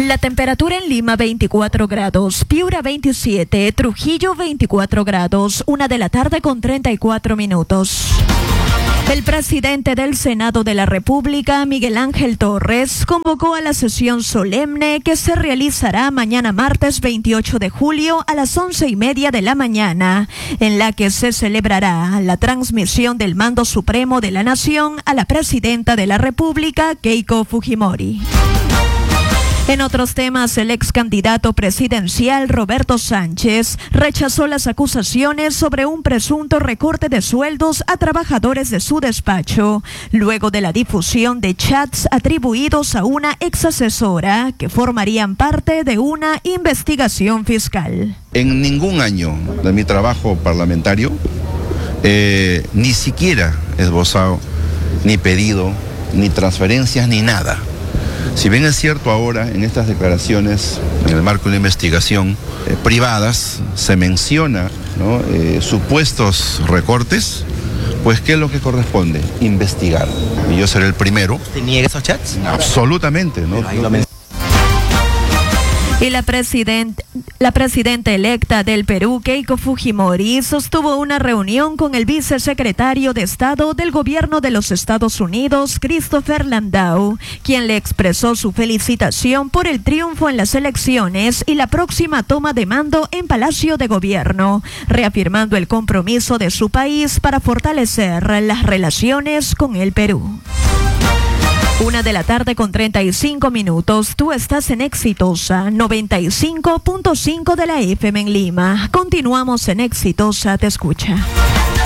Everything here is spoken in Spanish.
La temperatura en Lima 24 grados, Piura 27, Trujillo 24 grados, 1 de la tarde con 34 minutos. El presidente del Senado de la República, Miguel Ángel Torres, convocó a la sesión solemne que se realizará mañana martes 28 de julio a las 11:30 de la mañana, en la que se celebrará la transmisión del mando supremo de la nación a la presidenta de la República, Keiko Fujimori. En otros temas, el ex candidato presidencial Roberto Sánchez rechazó las acusaciones sobre un presunto recorte de sueldos a trabajadores de su despacho, luego de la difusión de chats atribuidos a una ex asesora que formarían parte de una investigación fiscal. En ningún año de mi trabajo parlamentario, ni siquiera he esbozado, ni pedido, ni transferencias, ni nada. Si bien es cierto ahora en estas declaraciones, en el marco de una investigación privadas, se menciona, ¿no?, supuestos recortes, pues ¿qué es lo que corresponde? Investigar. Y yo seré el primero. ¿Usted niega esos chats? Absolutamente, ¿no? Y la presidenta electa del Perú, Keiko Fujimori, sostuvo una reunión con el vicesecretario de Estado del Gobierno de los Estados Unidos, Christopher Landau, quien le expresó su felicitación por el triunfo en las elecciones y la próxima toma de mando en Palacio de Gobierno, reafirmando el compromiso de su país para fortalecer las relaciones con el Perú. 1 de la tarde con 35 minutos. Tú estás en Exitosa 95.5 de la FM en Lima. Continuamos en Exitosa Te Escucha.